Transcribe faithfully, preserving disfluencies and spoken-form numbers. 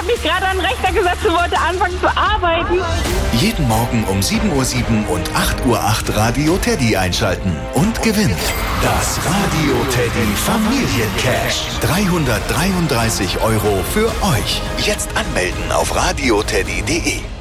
mich gerade an den Rechner gesetzt und wollte anfangen zu arbeiten. Jeden Morgen um sieben Uhr sieben und acht Uhr acht Radio Teddy einschalten und gewinnt das Radio Teddy Familiencash. dreihundertdreiunddreißig Euro für euch. Jetzt anmelden auf radioteddy punkt de.